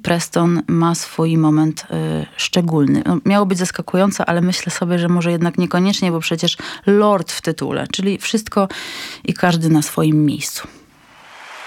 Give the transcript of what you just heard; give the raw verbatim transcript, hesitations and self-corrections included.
Preston ma swój moment y, szczególny. No, miało być zaskakująco, ale myślę sobie, że może jednak niekoniecznie, bo przecież Lord w tytule, czyli wszystko i każdy na swoim miejscu.